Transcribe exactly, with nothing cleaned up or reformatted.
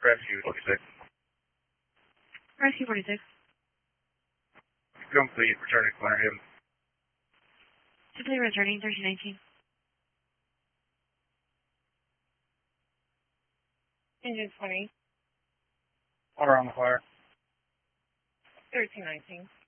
Rescue forty-six. Rescue forty-six. Complete. Returning Clarendon. Simply returning thirteen nineteen. Engine twenty. Water on the fire. thirteen nineteen.